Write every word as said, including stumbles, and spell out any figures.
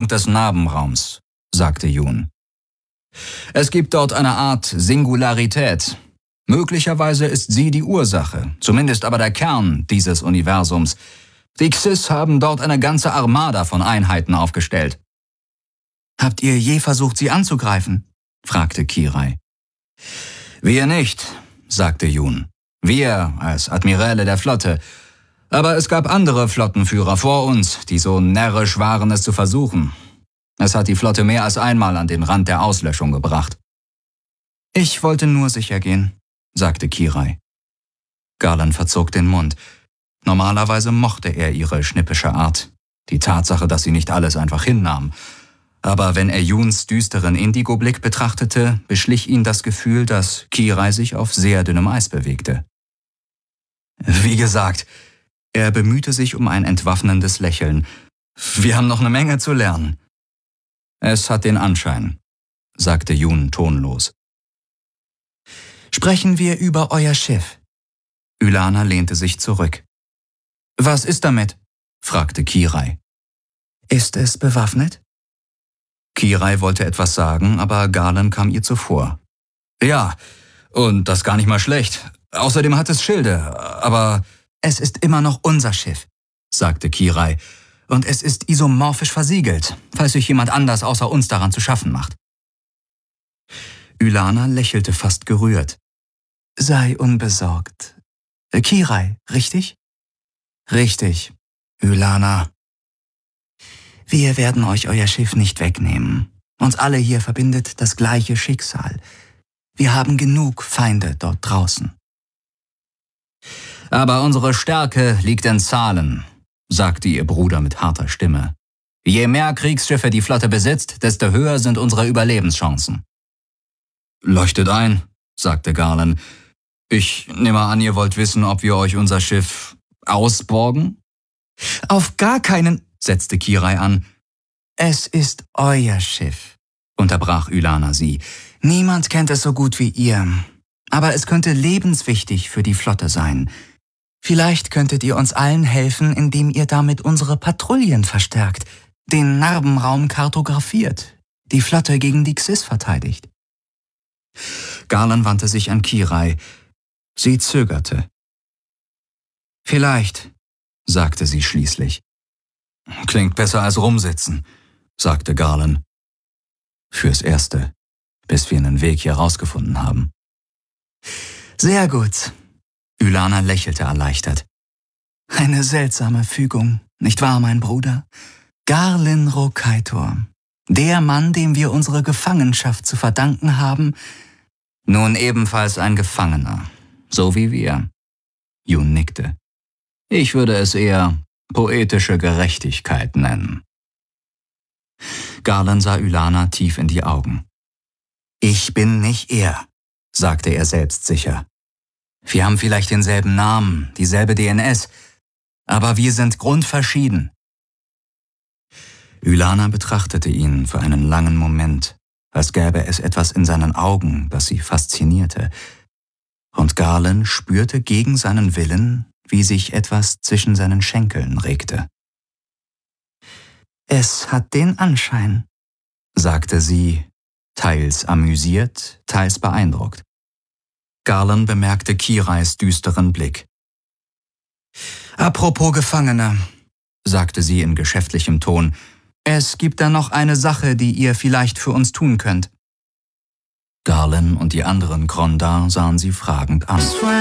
Punkt des Narbenraums, sagte Jun. Es gibt dort eine Art Singularität. Möglicherweise ist sie die Ursache, zumindest aber der Kern dieses Universums. Die Xyz haben dort eine ganze Armada von Einheiten aufgestellt. »Habt ihr je versucht, sie anzugreifen?« fragte Kirai. »Wir nicht«, sagte Jun. »Wir als Admiräle der Flotte. Aber es gab andere Flottenführer vor uns, die so närrisch waren, es zu versuchen. Es hat die Flotte mehr als einmal an den Rand der Auslöschung gebracht.« »Ich wollte nur sicher gehen«, sagte Kirai. Garland verzog den Mund. Normalerweise mochte er ihre schnippische Art, die Tatsache, dass sie nicht alles einfach hinnahm. Aber wenn er Juns düsteren Indigo-Blick betrachtete, beschlich ihn das Gefühl, dass Kirai sich auf sehr dünnem Eis bewegte. Wie gesagt, er bemühte sich um ein entwaffnendes Lächeln. Wir haben noch eine Menge zu lernen. Es hat den Anschein, sagte Jun tonlos. Sprechen wir über euer Schiff. Ylana lehnte sich zurück. Was ist damit? Fragte Kirai. Ist es bewaffnet? Kirai wollte etwas sagen, aber Garland kam ihr zuvor. Ja, und das gar nicht mal schlecht. Außerdem hat es Schilde, aber es ist immer noch unser Schiff, sagte Kirai. Und es ist isomorphisch versiegelt, falls sich jemand anders außer uns daran zu schaffen macht. Ylana lächelte fast gerührt. Sei unbesorgt. Kirai, richtig? Richtig, Ylana. Wir werden euch euer Schiff nicht wegnehmen. Uns alle hier verbindet das gleiche Schicksal. Wir haben genug Feinde dort draußen. Aber unsere Stärke liegt in Zahlen, sagte ihr Bruder mit harter Stimme. Je mehr Kriegsschiffe die Flotte besitzt, desto höher sind unsere Überlebenschancen. Leuchtet ein, sagte Garland. Ich nehme an, ihr wollt wissen, ob wir euch unser Schiff ausborgen? Auf gar keinen, setzte Kirai an. Es ist euer Schiff, unterbrach Ylana sie. Niemand kennt es so gut wie ihr. Aber es könnte lebenswichtig für die Flotte sein. Vielleicht könntet ihr uns allen helfen, indem ihr damit unsere Patrouillen verstärkt, den Narbenraum kartografiert, die Flotte gegen die Xyz verteidigt. Garland wandte sich an Kirai. Sie zögerte. Vielleicht, sagte sie schließlich. Klingt besser als rumsitzen, sagte Garland. Fürs Erste, bis wir einen Weg hier rausgefunden haben. Sehr gut. Ylana lächelte erleichtert. Eine seltsame Fügung, nicht wahr, mein Bruder? Garland Rokaitor, der Mann, dem wir unsere Gefangenschaft zu verdanken haben, nun ebenfalls ein Gefangener, so wie wir. Jun nickte. Ich würde es eher poetische Gerechtigkeit nennen. Garland sah Ylana tief in die Augen. Ich bin nicht er, sagte er selbstsicher. Wir haben vielleicht denselben Namen, dieselbe D N S, aber wir sind grundverschieden. Ylana betrachtete ihn für einen langen Moment, als gäbe es etwas in seinen Augen, das sie faszinierte. Und Garland spürte gegen seinen Willen, wie sich etwas zwischen seinen Schenkeln regte. Es hat den Anschein, sagte sie, teils amüsiert, teils beeindruckt. Garland bemerkte Kirais düsteren Blick. Apropos Gefangene, sagte sie in geschäftlichem Ton, es gibt da noch eine Sache, die ihr vielleicht für uns tun könnt. Garland und die anderen Krondar sahen sie fragend an.